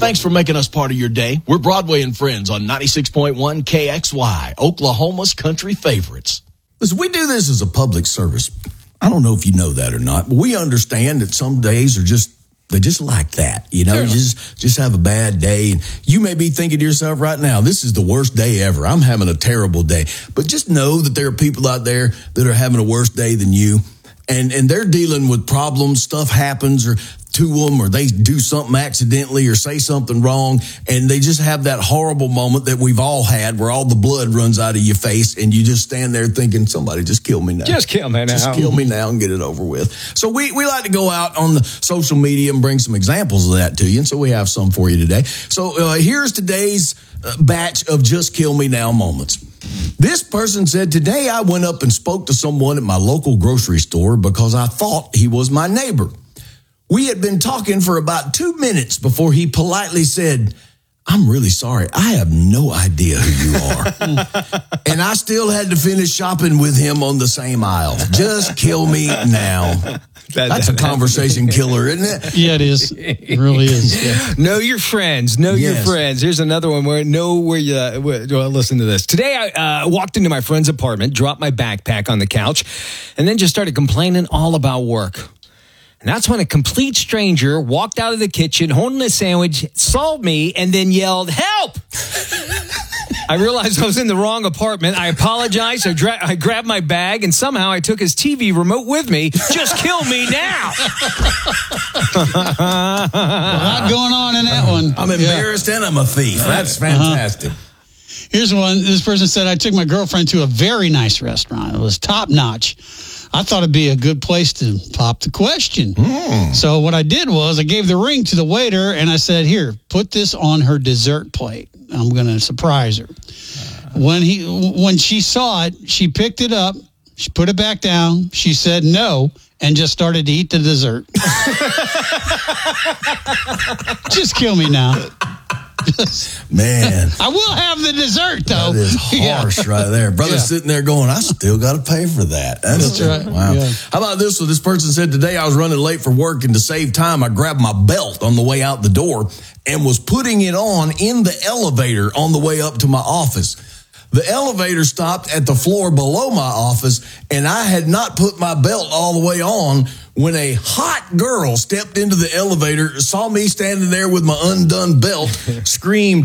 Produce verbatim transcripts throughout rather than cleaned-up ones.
Thanks for making us part of your day. We're Broadway and Friends on ninety-six point one K X Y, Oklahoma's country favorites. Listen, we do this as a public service. I don't know if you know that or not, but we understand that some days are just, they just like that. You know, sure. you just, just have a bad day. And you may be thinking to yourself right now, this is the worst day ever. I'm having a terrible day. But just know that there are people out there that are having a worse day than you. And, and they're dealing with problems. Stuff happens or to them, or they do something accidentally or say something wrong, and they just have that horrible moment that we've all had where all the blood runs out of your face and you just stand there thinking, somebody just kill me now. Just kill me now. Just kill me now and get it over with. So we, we like to go out on the social media and bring some examples of that to you, and so we have some for you today. So uh, here's today's uh, batch of Just Kill Me Now moments. This person said, today I went up and spoke to someone at my local grocery store because I thought he was my neighbor. We had been talking for about two minutes before he politely said, I'm really sorry. I have no idea who you are. And I still had to finish shopping with him on the same aisle. Just kill me now. That, That's that, a conversation killer, isn't it? Yeah, it is. It really is. Yeah. Know your friends. Know yes. your friends. Here's another one where know where you uh, where, well, listen to this. Today I uh, walked into my friend's apartment, dropped my backpack on the couch, and then just started complaining all about work. And that's when a complete stranger walked out of the kitchen holding a sandwich, saw me, and then yelled, help! I realized I was in the wrong apartment. I apologized. I, dra- I grabbed my bag, and somehow I took his T V remote with me. Just kill me now! A lot going on in that one. I'm embarrassed yeah. and I'm a thief. That's fantastic. Uh-huh. Here's one. This person said, I took my girlfriend to a very nice restaurant. It was top notch. I thought it'd be a good place to pop the question. Mm. So what I did was I gave the ring to the waiter and I said, here, put this on her dessert plate. I'm going to surprise her. Uh, when he, when she saw it, she picked it up. She put it back down. She said no and just started to eat the dessert. Just kill me now. Man. I will have the dessert, though. That is harsh yeah. right there. Brother's yeah. sitting there going, I still got to pay for that. That's, That's right. Wow. Yeah. How about this one? This person said, today I was running late for work, and to save time, I grabbed my belt on the way out the door and was putting it on in the elevator on the way up to my office. The elevator stopped at the floor below my office, and I had not put my belt all the way on when a hot girl stepped into the elevator, saw me standing there with my undone belt, screamed,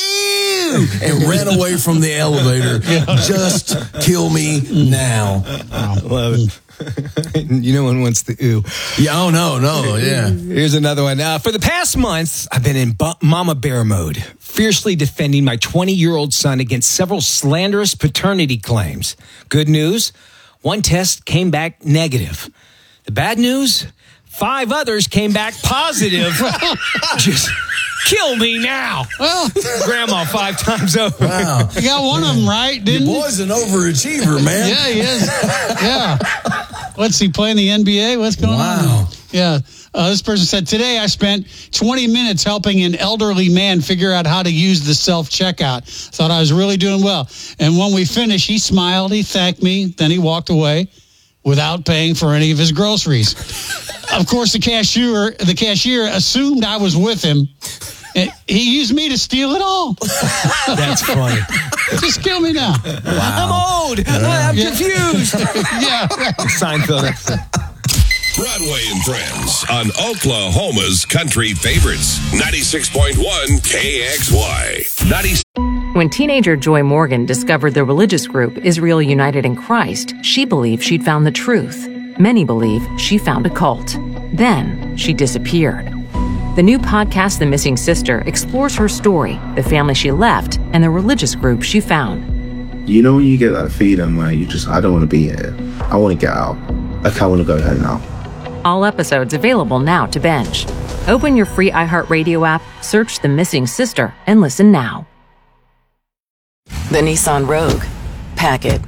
ew, and ran away from the elevator. Just kill me now. I love it. You know one wants the ooh. Yeah, oh, no, no, yeah. Here's another one. Uh, for the past month, I've been in bu- mama bear mode, fiercely defending my twenty-year-old son against several slanderous paternity claims. Good news, one test came back negative. The bad news, five others came back positive. Just kill me now. Well, Grandma five times over. Wow. You got one of them right, didn't you? Your boy's an overachiever, man. Yeah, he is. Yeah. What's he playing the N B A? What's going wow. on? Wow. Yeah. Uh, this person said, today I spent twenty minutes helping an elderly man figure out how to use the self-checkout. Thought I was really doing well. And when we finished, he smiled, he thanked me, then he walked away without paying for any of his groceries. Of course, the cashier, the cashier assumed I was with him. He used me to steal it all. That's funny. Just kill me now. Wow. I'm old. I'm yeah. confused. Yeah. Seinfeld. Broadway and Friends on Oklahoma's country favorites. ninety-six point one K X Y. ninety When teenager Joy Morgan discovered the religious group Israel United in Christ, she believed she'd found the truth. Many believe she found a cult. Then she disappeared. The new podcast, The Missing Sister, explores her story, the family she left, and the religious group she found. You know when you get that feeling where you just, I don't want to be here. I want to get out. Like, I want to go home now. All episodes available now to binge. Open your free iHeartRadio app, search The Missing Sister, and listen now. The Nissan Rogue. Pack it.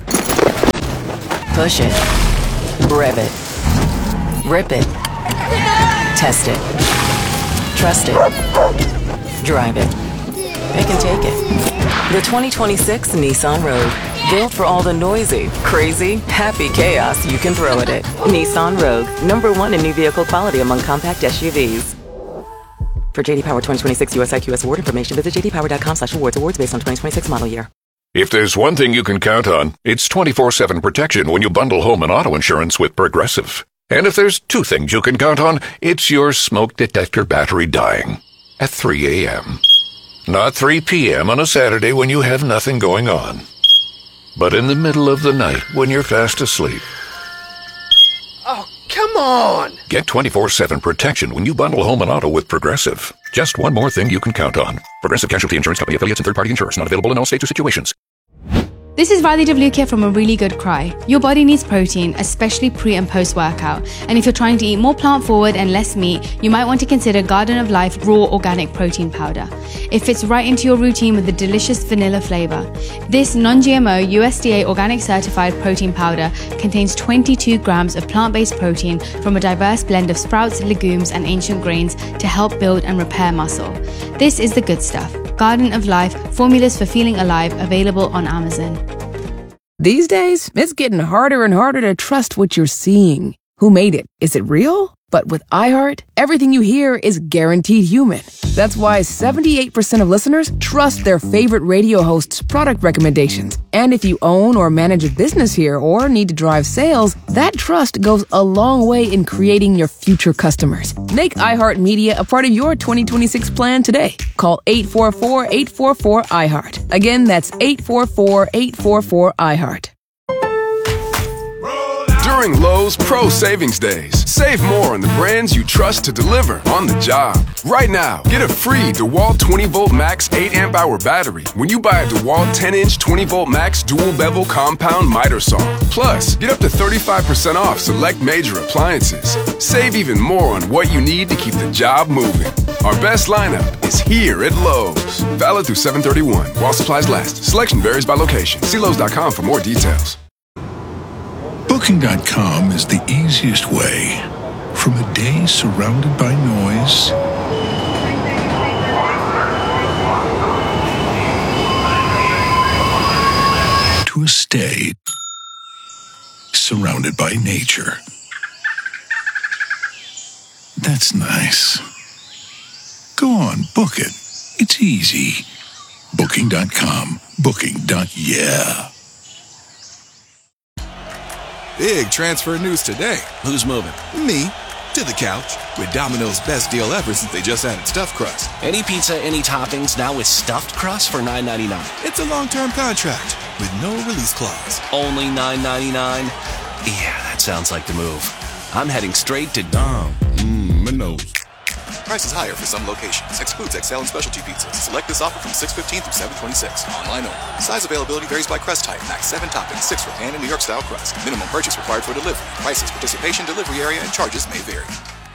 Push it. Rev it. Rip it. Test it. Trust it. Drive it. It can take it. The twenty twenty-six Nissan Rogue. Built for all the noisy, crazy, happy chaos you can throw at it. Nissan Rogue. Number one in new vehicle quality among compact S U Vs. For J D Power twenty twenty-six U S I Q S award information, visit j d power dot com slash awards. Awards based on twenty twenty-six model year. If there's one thing you can count on, it's twenty-four seven protection when you bundle home and auto insurance with Progressive. And if there's two things you can count on, it's your smoke detector battery dying at three a.m. Not three p.m. on a Saturday when you have nothing going on, but in the middle of the night when you're fast asleep. Oh, come on! Get twenty-four seven protection when you bundle home and auto with Progressive. Just one more thing you can count on. Progressive Casualty Insurance Company affiliates and third-party insurers. Not available in all states or situations. This is Radhi Devlukia from A Really Good Cry. Your body needs protein, especially pre and post workout. And if you're trying to eat more plant forward and less meat, you might want to consider Garden of Life Raw Organic Protein Powder. It fits right into your routine with a delicious vanilla flavor. This non-G M O U S D A organic certified protein powder contains twenty-two grams of plant-based protein from a diverse blend of sprouts, legumes, and ancient grains to help build and repair muscle. This is the good stuff. Garden of Life, formulas for feeling alive, available on Amazon. These days, it's getting harder and harder to trust what you're seeing. Who made it? Is it real? But with iHeart, everything you hear is guaranteed human. That's why seventy-eight percent of listeners trust their favorite radio host's product recommendations. And if you own or manage a business here or need to drive sales, that trust goes a long way in creating your future customers. Make iHeartMedia a part of your twenty twenty-six plan today. Call eight four four, eight four four, iHeart. Again, that's eight four four, eight four four, iHeart. During Lowe's Pro Savings Days, save more on the brands you trust to deliver on the job. Right now, get a free DeWalt twenty volt max eight amp hour battery when you buy a DeWalt ten inch twenty volt max dual bevel compound miter saw. Plus, get up to thirty-five percent off select major appliances. Save even more on what you need to keep the job moving. Our best lineup is here at Lowe's. Valid through seven thirty-one while supplies last. Selection varies by location. See Lowe's dot com for more details. Booking dot com is the easiest way from a day surrounded by noise to a stay surrounded by nature. That's nice. Go on, book it. It's easy. Booking dot com. Booking. Yeah. Big transfer news today. Who's moving? Me. To the couch. With Domino's best deal ever since they just added stuffed crust. Any pizza, any toppings, now with stuffed crust for nine ninety-nine. It's a long-term contract with no release clause. Only nine ninety-nine? Yeah, that sounds like the move. I'm heading straight to Dom. Mmm, my nose. Prices higher for some locations. Excludes X L and specialty pizzas. Select this offer from six fifteen through seven twenty-six. Online only. Size availability varies by crust type. Max seven toppings, six for pan and New York style crust. Minimum purchase required for delivery. Prices, participation, delivery area, and charges may vary.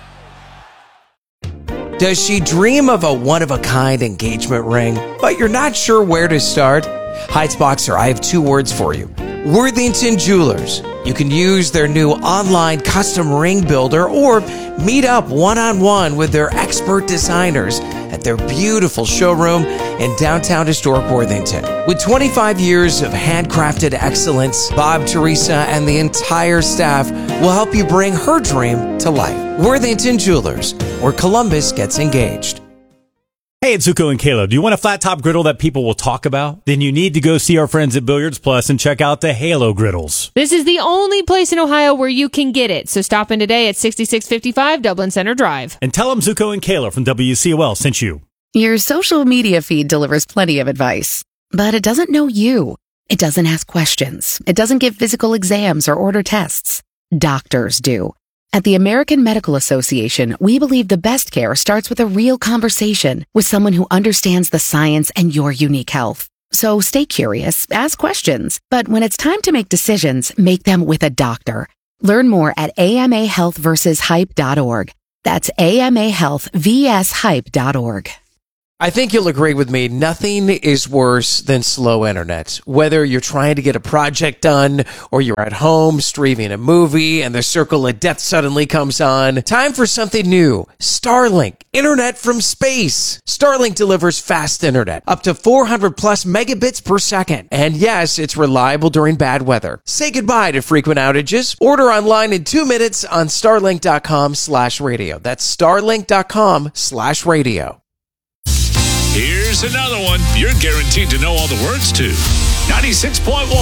Does she dream of a one-of-a-kind engagement ring, but you're not sure where to start? Heights Boxer, I have two words for you. Worthington Jewelers. You can use their new online custom ring builder or meet up one-on-one with their expert designers at their beautiful showroom in downtown historic Worthington. With twenty-five years of handcrafted excellence, Bob, Teresa, and the entire staff will help you bring her dream to life. Worthington Jewelers, where Columbus gets engaged. Hey, it's Zuko and Caleb. Do you want a flat top griddle that people will talk about? Then you need to go see our friends at Billiards Plus and check out the Halo griddles. This is the only place in Ohio where you can get it. So stop in today at sixty-six fifty-five Dublin Center Drive. And tell them Zuko and Caleb from W C O L sent you. Your social media feed delivers plenty of advice, but it doesn't know you. It doesn't ask questions. It doesn't give physical exams or order tests. Doctors do. At the American Medical Association, we believe the best care starts with a real conversation with someone who understands the science and your unique health. So stay curious, ask questions, but when it's time to make decisions, make them with a doctor. Learn more at A M A health versus hype dot org. That's A M A health vs hype dot org. I think you'll agree with me. Nothing is worse than slow internet. Whether you're trying to get a project done or you're at home streaming a movie and the circle of death suddenly comes on, time for something new. Starlink, internet from space. Starlink delivers fast internet, up to four hundred plus megabits per second. And yes, it's reliable during bad weather. Say goodbye to frequent outages. Order online in two minutes on starlink.com slash radio. That's starlink.com slash radio. Here's another one you're guaranteed to know all the words to. ninety-six point one